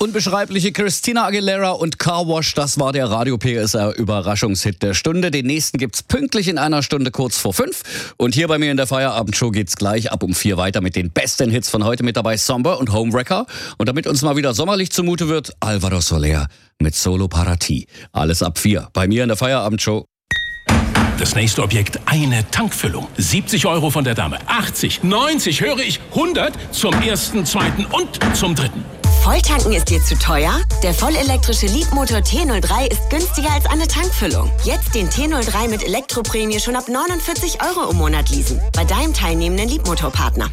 Unbeschreibliche Christina Aguilera und Car Wash, das war der Radio PSR Überraschungshit der Stunde. Den nächsten gibt's pünktlich in einer Stunde kurz vor 5. Und hier bei mir in der Feierabendshow geht's gleich ab um 4 weiter mit den besten Hits von heute. Mit dabei Somber und Homewrecker. Und damit uns mal wieder sommerlich zumute wird, Alvaro Soler mit Solo para ti. Alles ab 4 bei mir in der Feierabendshow. Das nächste Objekt, eine Tankfüllung. 70 € von der Dame, 80, 90, höre ich, 100 zum ersten, zweiten und zum dritten. Volltanken ist dir zu teuer? Der vollelektrische Leapmotor T03 ist günstiger als eine Tankfüllung. Jetzt den T03 mit Elektroprämie schon ab 49 € im Monat leasen. Bei deinem teilnehmenden Leapmotor-Partner.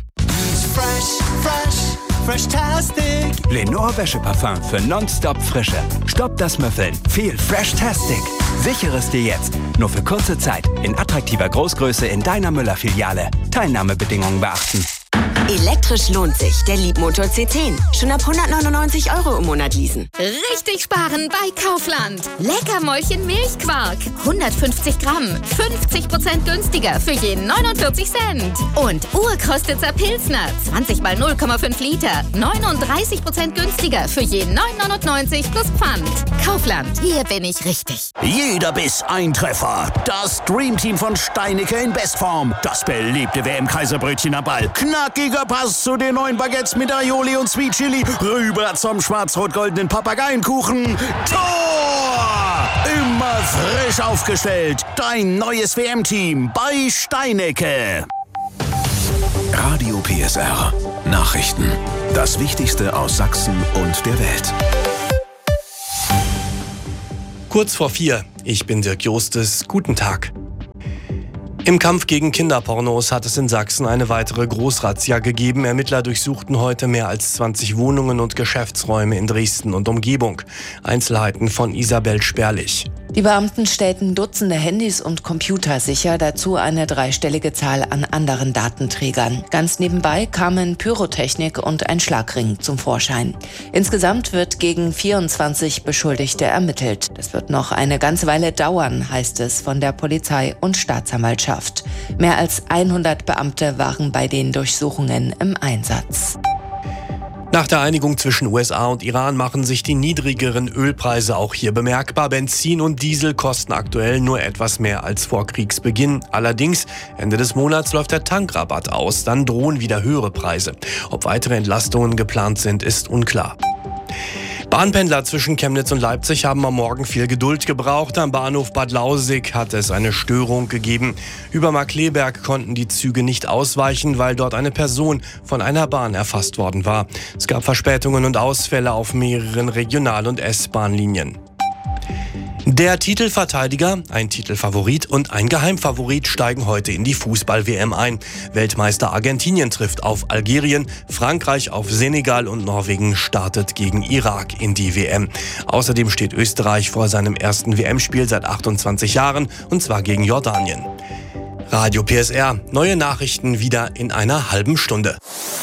Fresh-tastic. Lenore Wäscheparfum für nonstop Frische. Stopp das Müffeln. Viel Fresh-tastic. Sichere es dir jetzt. Nur für kurze Zeit. In attraktiver Großgröße in deiner Müller-Filiale. Teilnahmebedingungen beachten. Elektrisch lohnt sich. Der Leapmotor C10. Schon ab 199 € im Monat leasen. Richtig sparen bei Kaufland. Leckermäulchen Milchquark. 150 Gramm. 50% günstiger für jeden 49 Cent. Und Urkostitzer Pilsner. 20 mal 0,5 Liter. 39% günstiger für jeden 9,99 plus Pfand. Kaufland. Hier bin ich richtig. Jeder Biss ein Treffer. Das Dreamteam von Steinecke in Bestform. Das beliebte WM-Kaiserbrötchen am Ball. Knackiger Pass zu den neuen Baguettes mit Aioli und Sweet Chili. Rüber zum schwarz-rot-goldenen Papageienkuchen. Tor! Immer frisch aufgestellt. Dein neues WM-Team bei Steinecke. Radio PSR. Nachrichten. Das Wichtigste aus Sachsen und der Welt. Kurz vor 4. Ich bin Dirk Jostes. Guten Tag. Im Kampf gegen Kinderpornos hat es in Sachsen eine weitere Großrazzia gegeben. Ermittler durchsuchten heute mehr als 20 Wohnungen und Geschäftsräume in Dresden und Umgebung. Einzelheiten von Isabel Sperlich. Die Beamten stellten Dutzende Handys und Computer sicher, dazu eine dreistellige Zahl an anderen Datenträgern. Ganz nebenbei kamen Pyrotechnik und ein Schlagring zum Vorschein. Insgesamt wird gegen 24 Beschuldigte ermittelt. Das wird noch eine ganze Weile dauern, heißt es von der Polizei und Staatsanwaltschaft. Mehr als 100 Beamte waren bei den Durchsuchungen im Einsatz. Nach der Einigung zwischen USA und Iran machen sich die niedrigeren Ölpreise auch hier bemerkbar. Benzin und Diesel kosten aktuell nur etwas mehr als vor Kriegsbeginn. Allerdings, Ende des Monats läuft der Tankrabatt aus, dann drohen wieder höhere Preise. Ob weitere Entlastungen geplant sind, ist unklar. Bahnpendler zwischen Chemnitz und Leipzig haben am Morgen viel Geduld gebraucht. Am Bahnhof Bad Lausick hat es eine Störung gegeben. Über Markkleeberg konnten die Züge nicht ausweichen, weil dort eine Person von einer Bahn erfasst worden war. Es gab Verspätungen und Ausfälle auf mehreren Regional- und S-Bahn-Linien. Der Titelverteidiger, ein Titelfavorit und ein Geheimfavorit steigen heute in die Fußball-WM ein. Weltmeister Argentinien trifft auf Algerien, Frankreich auf Senegal und Norwegen startet gegen Irak in die WM. Außerdem steht Österreich vor seinem ersten WM-Spiel seit 28 Jahren, und zwar gegen Jordanien. Radio PSR, neue Nachrichten wieder in einer halben Stunde.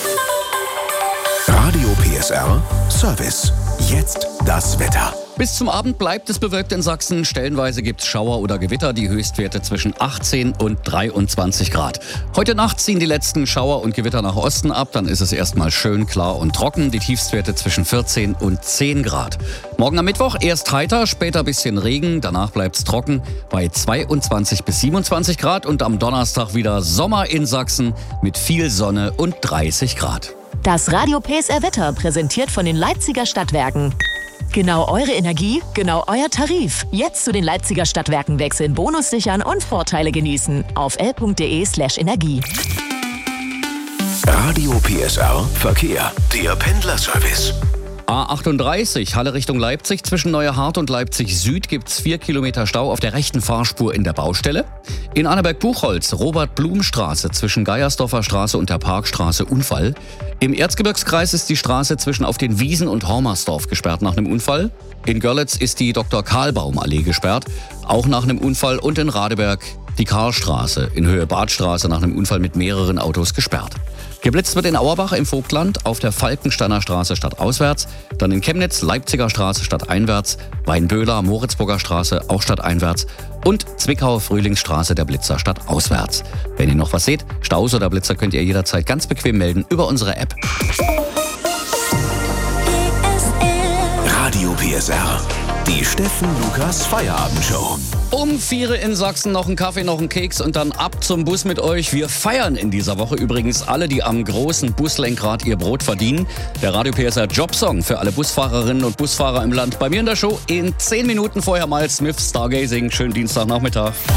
Radio PSR Service. Jetzt das Wetter. Bis zum Abend bleibt es bewölkt in Sachsen. Stellenweise gibt es Schauer oder Gewitter, die Höchstwerte zwischen 18 und 23 Grad. Heute Nacht ziehen die letzten Schauer und Gewitter nach Osten ab. Dann ist es erstmal schön klar und trocken. Die Tiefstwerte zwischen 14 und 10 Grad. Morgen am Mittwoch erst heiter, später bisschen Regen. Danach bleibt es trocken bei 22 bis 27 Grad. Und am Donnerstag wieder Sommer in Sachsen mit viel Sonne und 30 Grad. Das Radio PSR Wetter präsentiert von den Leipziger Stadtwerken. Genau eure Energie, genau euer Tarif. Jetzt zu den Leipziger Stadtwerken wechseln, Bonus sichern und Vorteile genießen. Auf l.de/energie. Radio PSR Verkehr. Der Pendlerservice. A38, Halle Richtung Leipzig. Zwischen Neuerhardt und Leipzig Süd gibt's 4 Kilometer Stau auf der rechten Fahrspur in der Baustelle. In Annaberg-Buchholz, Robert-Blum-Straße zwischen Geiersdorfer Straße und der Parkstraße Unfall. Im Erzgebirgskreis ist die Straße zwischen Auf den Wiesen und Hormersdorf gesperrt nach einem Unfall. In Görlitz ist die Dr.-Karlbaum-Allee gesperrt, auch nach einem Unfall. Und in Radeberg die Karlstraße in Höhe Badstraße nach einem Unfall mit mehreren Autos gesperrt. Geblitzt wird in Auerbach im Vogtland auf der Falkensteiner Straße stadtauswärts, dann in Chemnitz Leipziger Straße stadteinwärts, Weinböhler Moritzburger Straße auch stadteinwärts und Zwickau Frühlingsstraße der Blitzer stadtauswärts. Wenn ihr noch was seht, Staus oder Blitzer könnt ihr jederzeit ganz bequem melden über unsere App. PSR. Die Steffen Lukas Feierabendshow. Um 4 in Sachsen noch ein Kaffee, noch ein Keks und dann ab zum Bus mit euch. Wir feiern in dieser Woche übrigens alle, die am großen Buslenkrad ihr Brot verdienen. Der Radio PSR Jobsong für alle Busfahrerinnen und Busfahrer im Land. Bei mir in der Show in 10 Minuten vorher mal Smith Stargazing. Schönen Dienstagnachmittag.